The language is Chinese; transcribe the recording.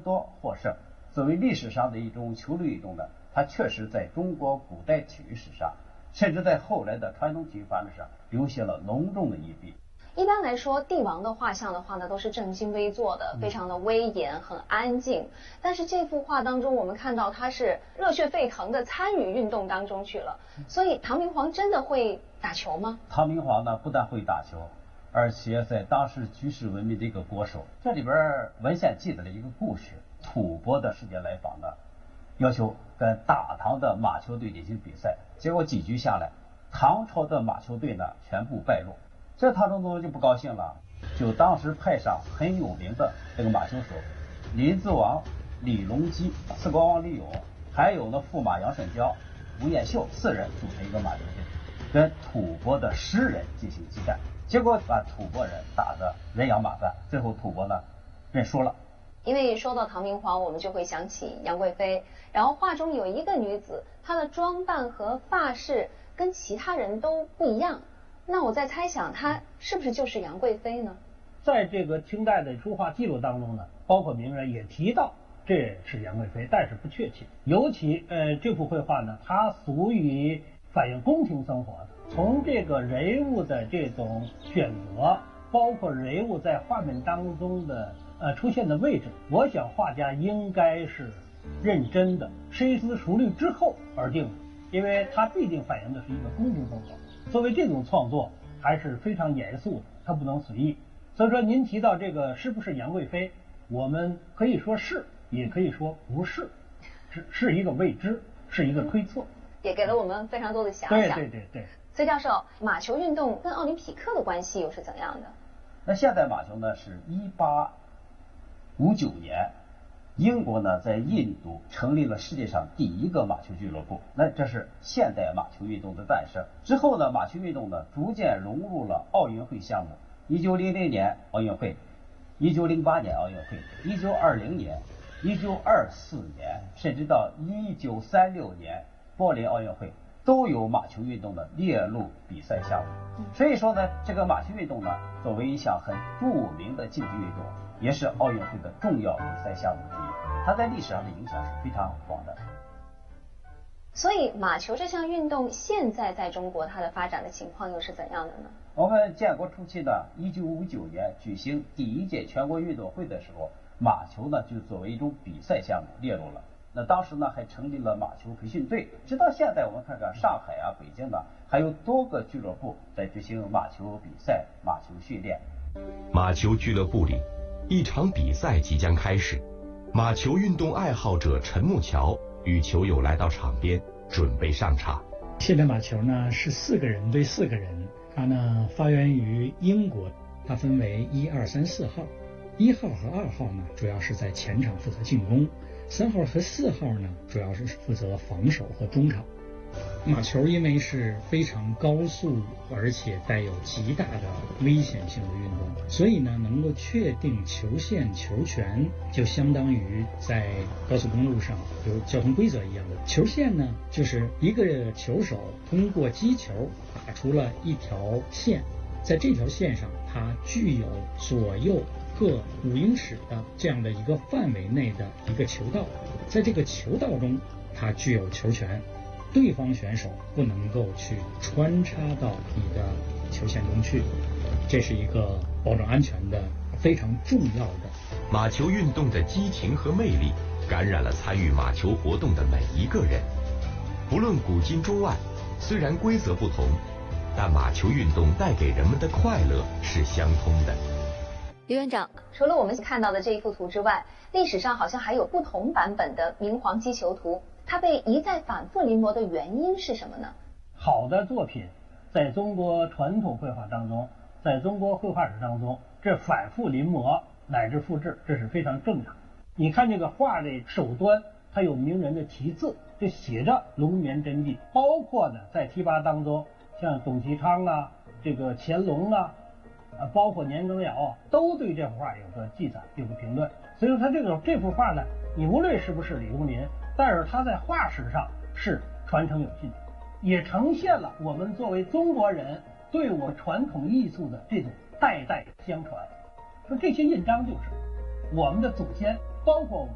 多获胜。作为历史上的一种球类运动呢，它确实在中国古代体育史上，甚至在后来的传统体育发展上留下了浓重的一笔。 一般来说，帝王的画像的话呢，都是正襟危坐的，非常的威严，很安静。但是这幅画当中，我们看到他是热血沸腾的参与运动当中去了。所以唐明皇真的会打球吗？ 唐明皇呢，不但会打球，而且在当时举世闻名的一个国手。这里边文献记载了一个故事：吐蕃的使节来访呢，要求跟大唐的马球队进行比赛，结果几局下来，唐朝的马球队呢全部败落。这唐中宗就不高兴了，就当时派上很有名的这个马球手林子王、李隆基、刺官王李勇，还有呢驸马杨慎交、吴彦秀4人组成一个马球队，跟吐蕃的10人进行激战，结果把吐蕃人打得人仰马翻，最后吐蕃呢认输了。 因为说到唐明皇，我们就会想起杨贵妃，然后画中有一个女子，她的装扮和发饰跟其他人都不一样。那我在猜想，她是不是就是杨贵妃呢？ 在这个清代的书画记录当中呢，包括名人也提到这是杨贵妃，但是不确切。尤其这幅绘画呢，它属于反映宫廷生活的，从这个人物的这种选择，包括人物在画面当中的出现的位置，我想画家应该是认真的、深思熟虑之后而定的，因为它毕竟反映的是一个宫廷生活。作为这种创作还是非常严肃的，它不能随意。所以说您提到这个是不是杨贵妃，我们可以说是，也可以说不是，是一个未知，是一个推测， 也给了我们非常多的遐想。 对。 崔教授，马球运动跟奥林匹克的关系又是怎样的？ 那现代马球呢是1859年，英国呢在印度成立了世界上第一个马球俱乐部，那这是现代马球运动的诞生。之后呢，马球运动呢逐渐融入了奥运会项目。1900年奥运会，1908年奥运会，1920年、1924年，甚至到1936年柏林奥运会，都有马球运动的列入比赛项目。所以说呢，这个马球运动呢，作为一项很著名的竞技运动，也是奥运会的重要比赛项目之一，它在历史上的影响是非常广的。 所以马球这项运动现在在中国它的发展的情况又是怎样的呢？ 我们建国初期呢，1959年举行第1届全国运动会的时候，马球呢就作为一种比赛项目列入了。那当时呢还成立了马球培训队，直到现在我们看看上海啊、北京呢，还有多个俱乐部在执行马球比赛、马球训练。 马球俱乐部里，一场比赛即将开始，马球运动爱好者陈木桥与球友来到场边，准备上场。 现代马球呢是4个人对4个人，它呢发源于英国，它分为1、2、3、4号，1号和2号呢主要是在前场负责进攻，3号和4号呢主要是负责防守和中场。马球因为是非常高速而且带有极大的危险性的运动，所以呢能够确定球线球权，就相当于在高速公路上有交通规则一样的。球线呢就是一个球手通过击球打出了一条线，在这条线上它具有左右各5英尺的这样的一个范围内的一个球道，在这个球道中它具有球权，对方选手不能够去穿插到你的球线中去，这是一个保证安全的非常重要的。 马球运动的激情和魅力感染了参与马球活动的每一个人，不论古今中外，虽然规则不同，但马球运动带给人们的快乐是相通的。 刘院长，除了我们看到的这一幅图之外，历史上好像还有不同版本的明皇击球图，它被一再反复临摹的原因是什么呢？ 好的作品在中国传统绘画当中，在中国绘画史当中，这反复临摹乃至复制，这是非常正常。你看这个画的首端，它有名人的题字，这写着龙眠真迹，包括呢在题跋当中，像董其昌啊、这个乾隆啊，包括年羹尧啊，都对这幅画有个记载，有个评论。所以说他这幅画呢，你无论是不是李公麟，但是他在画史上是传承有信的，也呈现了我们作为中国人对我传统艺术的这种代代相传。说这些印章就是我们的祖先，包括我们